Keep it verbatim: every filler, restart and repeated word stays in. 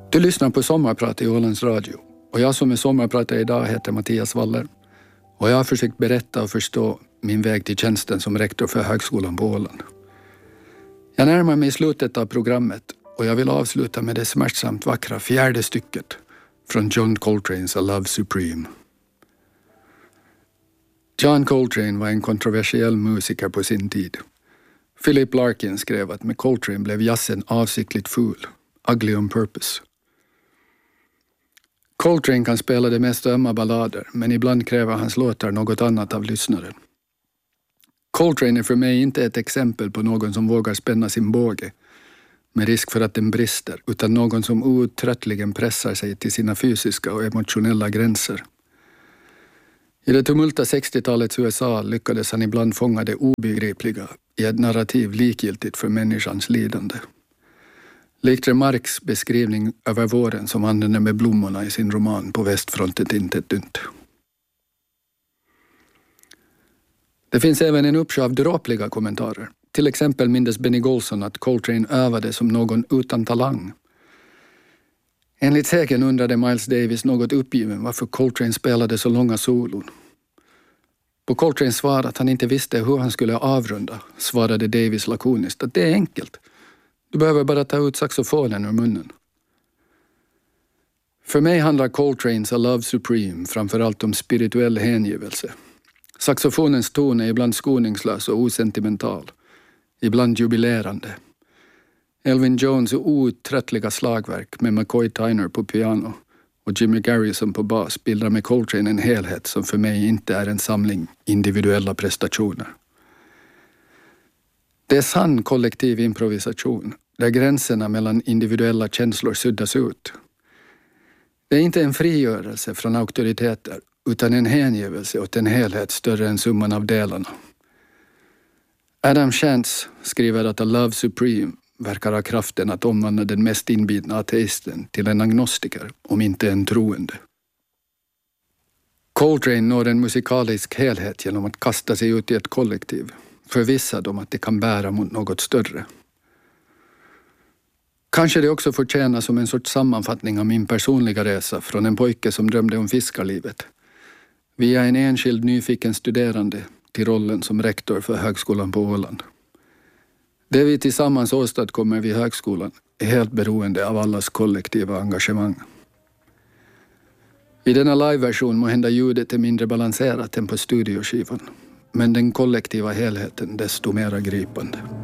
Du lyssnar på Sommarprat i Ålands Radio och jag som är sommarpratare idag heter Mattias Waller och jag har försökt berätta och förstå min väg till tjänsten som rektor för högskolan på Åland. Jag närmar mig slutet av programmet och jag vill avsluta med det smärtsamt vackra fjärde stycket från John Coltranes A Love Supreme. John Coltrane var en kontroversiell musiker på sin tid. Philip Larkin skrev att med Coltrane blev jazzen avsiktligt ful, ugly on purpose. Coltrane kan spela de mest ömma ballader, men ibland kräver hans låtar något annat av lyssnaren. Coltrane är för mig inte ett exempel på någon som vågar spänna sin båge med risk för att den brister, utan någon som outtröttligen pressar sig till sina fysiska och emotionella gränser. I det tumulta sextiotalets U S A lyckades han ibland fånga det obegripliga i ett narrativ likgiltigt för människans lidande. Likt Remarques beskrivning över våren som använder med blommorna i sin roman På västfronten inte ett dynt. Det finns även en uppsjö av dråpliga kommentarer. Till exempel mindes Benny Golson att Coltrane övade som någon utan talang. Enligt sägen undrade Miles Davis något uppgiven varför Coltrane spelade så långa solon. På Coltranes svar att han inte visste hur han skulle avrunda svarade Davis lakoniskt att det är enkelt. Du behöver bara ta ut saxofonen ur munnen. För mig handlar Coltranes A Love Supreme framförallt om spirituell hängivelse. Saxofonens ton är ibland skoningslös och osentimental, ibland jubilerande. Elvin Jones outtröttliga slagverk med McCoy Tyner på piano och Jimmy Garrison på bas bildar med Coltrane en helhet som för mig inte är en samling individuella prestationer. Det är sann kollektiv improvisation där gränserna mellan individuella känslor suddas ut. Det är inte en frigörelse från auktoriteter utan en hängivelse åt en helhet större än summan av delarna. Adam Shantz skriver att A Love Supreme verkar ha kraften att omvandla den mest inbitna ateisten till en agnostiker, om inte en troende. Coltrane når en musikalisk helhet genom att kasta sig ut i ett kollektiv, förvissad om att det kan bära mot något större. Kanske det också förtjänar som en sorts sammanfattning av min personliga resa från en pojke som drömde om fiskarlivet, via en enskild nyfiken studerande till rollen som rektor för högskolan på Åland. Det vi tillsammans åstadkommer vid högskolan är helt beroende av allas kollektiva engagemang. I denna liveversion må hända ljudet är mindre balanserat än på studioskivan, men den kollektiva helheten desto mera gripande.